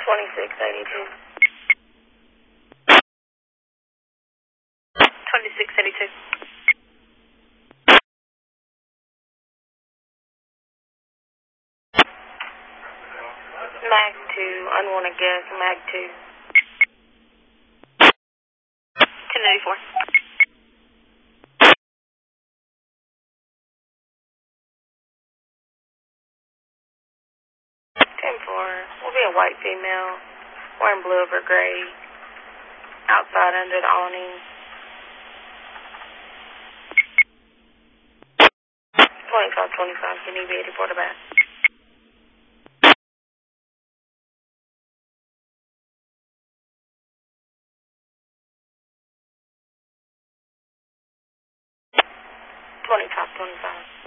2682. 2682. Mag 2, unwanted guest, Mag 2. 1084. 10-4. We'll be a white female, wearing blue over gray, outside under the awning. 2525, can you be 84 to back? Twenty-five.